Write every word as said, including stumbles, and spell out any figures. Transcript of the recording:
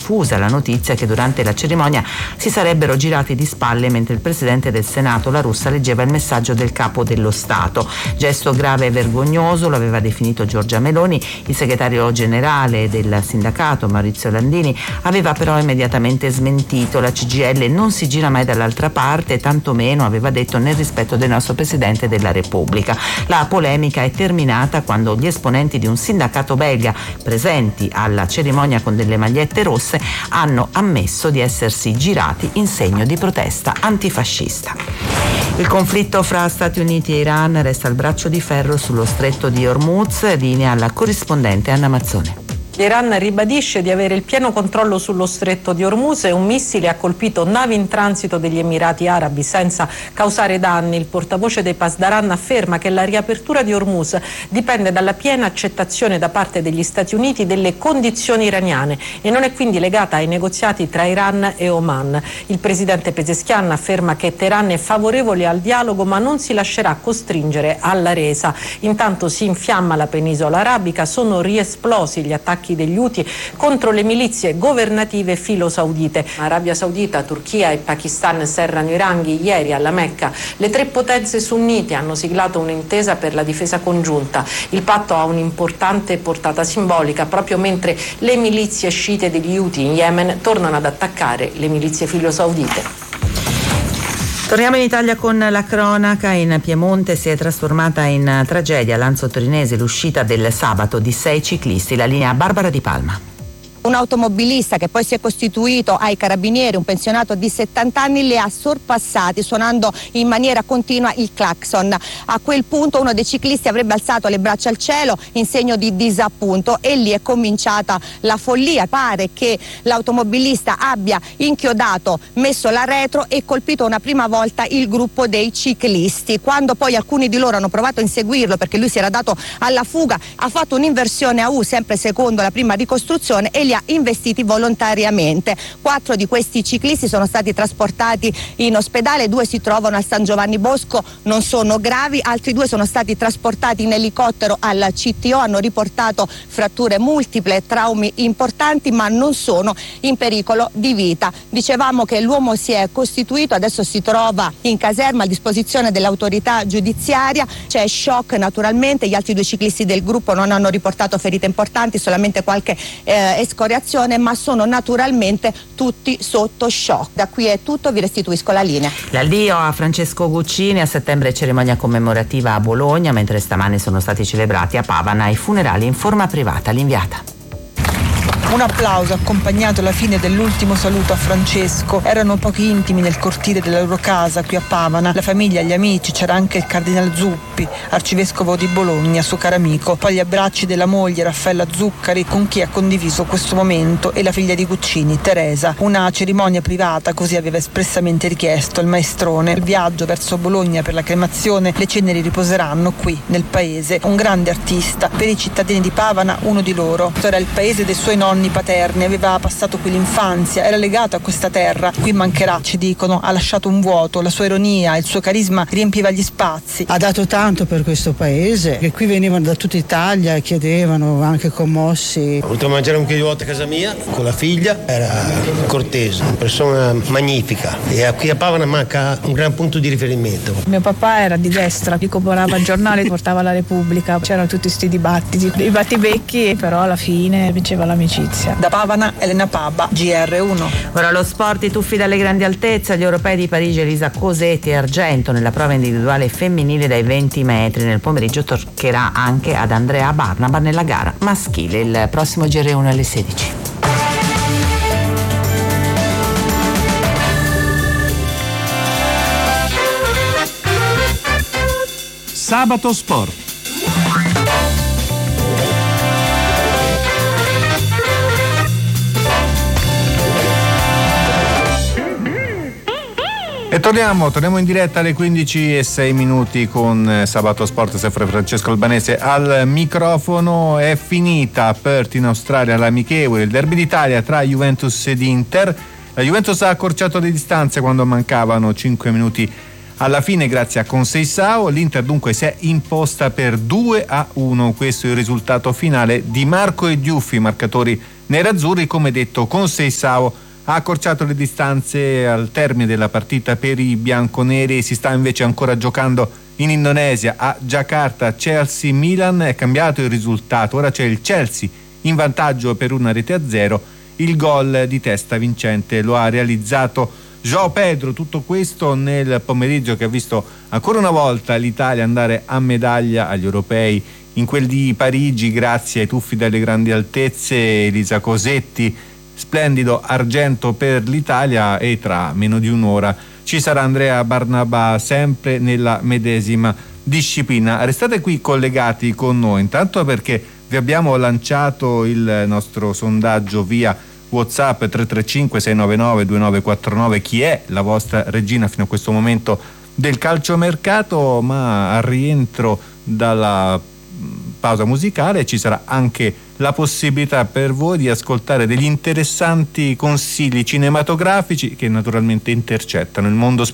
diffusa la notizia che durante la cerimonia si sarebbero girati di spalle mentre il presidente del Senato La Russa leggeva il messaggio del capo dello Stato. Gesto grave e vergognoso, lo aveva definito Giorgia Meloni. Il segretario generale del sindacato Maurizio Landini aveva però immediatamente smentito. La C G I L non si gira mai dall'altra parte, tantomeno, aveva detto, nel rispetto del nostro Presidente della Repubblica. La polemica è terminata quando gli esponenti di un sindacato belga presenti alla cerimonia con delle magliette rosse hanno ammesso di essersi girati in segno di protesta antifascista. Il conflitto fra Stati Uniti e Iran resta il braccio di ferro sullo stretto di Hormuz, linea alla corrispondente Anna Mazzone. L'Iran ribadisce di avere il pieno controllo sullo stretto di Hormuz e un missile ha colpito navi in transito degli Emirati Arabi senza causare danni. Il portavoce dei Pasdaran afferma che la riapertura di Hormuz dipende dalla piena accettazione da parte degli Stati Uniti delle condizioni iraniane e non è quindi legata ai negoziati tra Iran e Oman. Il presidente Pezeshkian afferma che Teheran è favorevole al dialogo ma non si lascerà costringere alla resa. Intanto si infiamma la penisola arabica, sono riesplosi gli attacchi degli Houthi contro le milizie governative filo-saudite. Arabia Saudita, Turchia e Pakistan serrano i ranghi. Ieri alla Mecca le tre potenze sunnite hanno siglato un'intesa per la difesa congiunta. Il patto ha un'importante portata simbolica proprio mentre le milizie sciite degli Houthi in Yemen tornano ad attaccare le milizie filo-saudite. Torniamo in Italia con la cronaca. In Piemonte si è trasformata in tragedia a Lanzo Torinese l'uscita del sabato di sei ciclisti. La linea Barbara Di Palma. Un automobilista che poi si è costituito ai carabinieri, un pensionato di settanta anni, li ha sorpassati suonando in maniera continua il clacson. A quel punto uno dei ciclisti avrebbe alzato le braccia al cielo in segno di disappunto e lì è cominciata la follia. Pare che l'automobilista abbia inchiodato, messo la retro e colpito una prima volta il gruppo dei ciclisti. Quando poi alcuni di loro hanno provato a inseguirlo perché lui si era dato alla fuga, ha fatto un'inversione a U, sempre secondo la prima ricostruzione, e li ha investiti volontariamente. Quattro di questi ciclisti sono stati trasportati in ospedale, due si trovano al San Giovanni Bosco, non sono gravi, altri due sono stati trasportati in elicottero al C T O, hanno riportato fratture multiple, traumi importanti, ma non sono in pericolo di vita. Dicevamo che l'uomo si è costituito, adesso si trova in caserma a disposizione dell'autorità giudiziaria. C'è shock naturalmente, gli altri due ciclisti del gruppo non hanno riportato ferite importanti, solamente qualche eh, escoriazione, ma sono naturalmente tutti sotto shock. Da qui è tutto, vi restituisco la linea. L'addio a Francesco Guccini, a settembre cerimonia commemorativa a Bologna, mentre stamane sono stati celebrati a Pavana i funerali in forma privata. L'inviata. Un applauso accompagnato alla fine dell'ultimo saluto a Francesco. Erano pochi intimi nel cortile della loro casa qui a Pavana. La famiglia, gli amici, c'era anche il cardinal Zuppi, arcivescovo di Bologna, suo caro amico. Poi gli abbracci della moglie Raffaella Zuccari, con chi ha condiviso questo momento, e la figlia di Guccini, Teresa. Una cerimonia privata, così aveva espressamente richiesto il maestrone. Il viaggio verso Bologna per la cremazione, le ceneri riposeranno qui, nel paese. Un grande artista, per i cittadini di Pavana uno di loro. Era il paese dei suoi nonni paterni, aveva passato qui l'infanzia, era legato a questa terra. Qui mancherà, ci dicono, ha lasciato un vuoto, la sua ironia, il suo carisma riempiva gli spazi. Ha dato tanto per questo paese, che qui venivano da tutta Italia e chiedevano, anche commossi. Ho voluto mangiare un paio di volte a casa mia con la figlia, era cortese, una persona magnifica, e qui a Pavana manca un gran punto di riferimento. Mio papà era di destra, chi componava il giornale portava la Repubblica, c'erano tutti questi dibattiti, i battibecchi, però alla fine vinceva l'amicizia. Da Pavana, Elena Pabba, G R uno. Ora lo sport, i tuffi dalle grandi altezze, gli europei di Parigi, Elisa Cosetti argento nella prova individuale femminile dai venti metri. Nel pomeriggio toccherà anche ad Andrea Barnaba nella gara maschile. Il prossimo G R uno alle sedici. Sabato Sport. E torniamo, torniamo in diretta alle quindici e sei minuti con eh, Sabato Sport, sempre Francesco Albanese al microfono. È finita a Perth in Australia l'amichevole, il derby d'Italia tra Juventus ed Inter. La Juventus ha accorciato le distanze quando mancavano cinque minuti alla fine grazie a Conceição. L'Inter dunque si è imposta per due a uno, questo è il risultato finale. Di Marco e Diuffi, marcatori nerazzurri. Come detto, con Seisao ha accorciato le distanze al termine della partita per i bianconeri. Si sta invece ancora giocando in Indonesia, a Jakarta. Chelsea-Milan, è cambiato il risultato, ora c'è il Chelsea in vantaggio per una rete a zero. Il gol di testa vincente lo ha realizzato João Pedro. Tutto questo nel pomeriggio che ha visto ancora una volta l'Italia andare a medaglia agli europei, in quel di Parigi grazie ai tuffi dalle grandi altezze. Elisa Cosetti, splendido argento per l'Italia, e tra meno di un'ora ci sarà Andrea Barnabà sempre nella medesima disciplina. Restate qui collegati con noi, intanto perché vi abbiamo lanciato il nostro sondaggio via WhatsApp tre tre cinque sei nove nove due nove quattro nove. Chi è la vostra regina fino a questo momento del calciomercato? Ma al rientro dalla pausa musicale ci sarà anche la possibilità per voi di ascoltare degli interessanti consigli cinematografici che naturalmente intercettano il mondo